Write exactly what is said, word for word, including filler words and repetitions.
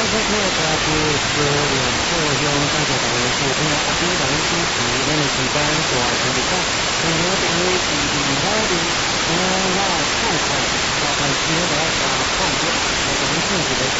车车大街车辆车辆大家大家收听阿弟大家支持，我们时间大家知道，朋友点位是零幺零。